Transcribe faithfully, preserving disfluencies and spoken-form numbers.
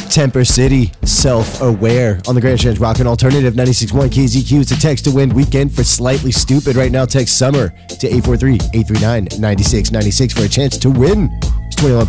Temper City, Self-Aware on the Grand Strange Rock and Alternative ninety-six point one K Z Q. It's a text to win weekend for Slightly Stupid. Right now, text summer to eight four three, eight three nine, nine six nine six for a chance to win. It's twenty-one